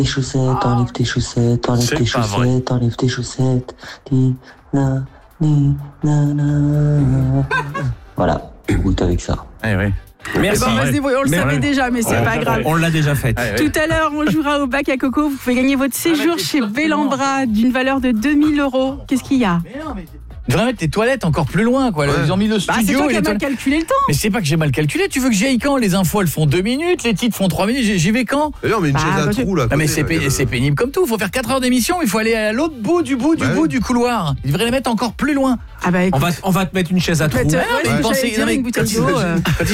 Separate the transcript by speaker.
Speaker 1: tes chaussettes, enlève tes chaussettes, enlève
Speaker 2: C'est
Speaker 1: tes
Speaker 2: pas vrai.
Speaker 1: chaussettes, enlève tes chaussettes. Ni, na. Voilà, écoute avec ça.
Speaker 2: Eh oui.
Speaker 3: Merci.
Speaker 4: On va se débrouiller, on le
Speaker 3: Mais
Speaker 4: savait
Speaker 3: ouais.
Speaker 4: déjà, mais c'est pas grave.
Speaker 3: On l'a déjà faite.
Speaker 4: Tout à l'heure, on jouera au bac à coco. Vous pouvez gagner votre séjour chez Bellambra d'une valeur de 2000 €. Qu'est-ce qu'il y a?
Speaker 2: Il faudrait mettre les toilettes encore plus loin, quoi. Ils ont mis le
Speaker 4: Bah, c'est
Speaker 2: studio
Speaker 4: toi
Speaker 2: et
Speaker 4: qui
Speaker 2: les
Speaker 4: as mal
Speaker 2: toilettes.
Speaker 4: calculé le temps.
Speaker 2: Mais c'est pas que j'ai mal calculé. Tu veux que j'y aille quand? Les infos, elles font 2 minutes. Les titres font 3 minutes. J'y vais quand?
Speaker 5: Mais non, mais une chaise à
Speaker 4: bah,
Speaker 5: trous là.
Speaker 2: Non mais c'est pénible comme tout. Il faut faire 4 heures d'émission. Il faut aller à l'autre bout du bout du couloir. Ils devraient les mettre encore plus loin.
Speaker 4: Ah bah écoute.
Speaker 3: On va te mettre une chaise à trous.
Speaker 4: Ouais,
Speaker 2: mais
Speaker 4: c'est ce que
Speaker 2: pensez-
Speaker 4: j'allais dire,
Speaker 2: non, mais
Speaker 4: une bouteille
Speaker 2: quand
Speaker 4: d'eau.